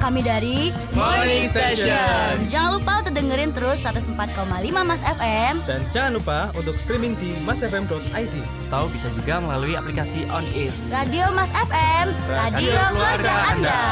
kami dari Morning Station. Jangan lupa untuk dengerin terus 104,5 Mas FM. Dan jangan lupa untuk streaming di masfm.id. Atau bisa juga melalui aplikasi On Air. Radio Mas FM, radio keluarga Anda.